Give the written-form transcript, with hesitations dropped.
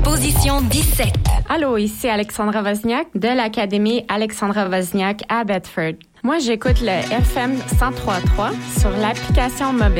Position 17. Allô, ici Alexandra Wozniak de l'Académie Alexandra Wozniak à Bedford. Moi, j'écoute le FM 103.3 sur l'application mobile.